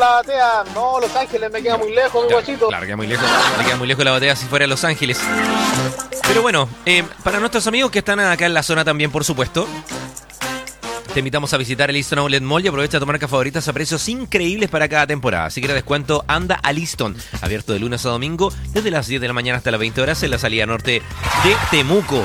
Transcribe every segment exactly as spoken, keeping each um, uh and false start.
la batea. No, Los Ángeles me queda muy lejos, mi Claro, guachito. claro, queda muy lejos. Me queda muy lejos la batea si fuera Los Ángeles. Pero bueno, eh, para nuestros amigos que están acá en la zona también, por supuesto, te invitamos a visitar el Easton Outlet Mall y aprovecha tu marca favoritas a precios increíbles para cada temporada. Si quieres descuento, anda al Easton. Abierto de lunes a domingo, desde las diez de la mañana hasta las veinte horas en la salida norte de Temuco.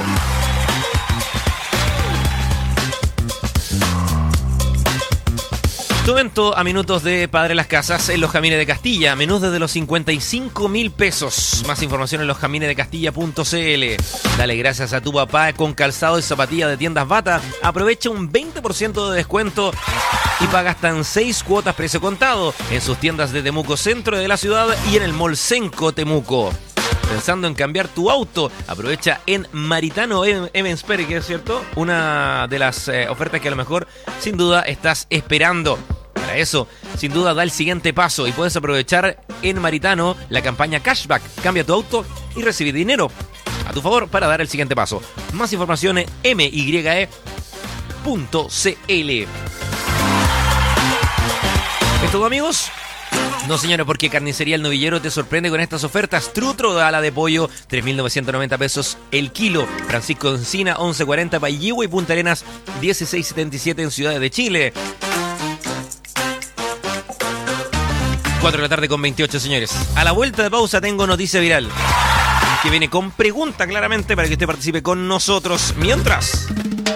Tu evento a minutos de Padre Las Casas en Los Jamines de Castilla. Menús desde los cincuenta y cinco mil pesos. Más información en los jamines de castilla punto c l. Dale gracias a tu papá con calzado y zapatillas de tiendas Bata. Aprovecha un veinte por ciento de descuento y paga hasta en seis cuotas precio contado en sus tiendas de Temuco Centro de la ciudad y en el Mall Senco Temuco. Pensando en cambiar tu auto, aprovecha en Maritano Evensberg, ¿cierto? Una de las eh, ofertas que a lo mejor, sin duda, estás esperando. Para eso, sin duda, da el siguiente paso y puedes aprovechar en Maritano la campaña Cashback. Cambia tu auto y recibe dinero a tu favor para dar el siguiente paso. Más información en m y e punto c l. ¿Es todo, amigos? No, señores, porque Carnicería El Novillero te sorprende con estas ofertas. Trutro ala de pollo, tres mil novecientos noventa pesos el kilo. Francisco Encina, once cuarenta, Paillegua y Punta Arenas, dieciséis setenta y siete en Ciudad de Chile. cuatro de la tarde con veintiocho, señores. A la vuelta de pausa tengo noticia viral, que viene con pregunta claramente para que usted participe con nosotros. Mientras...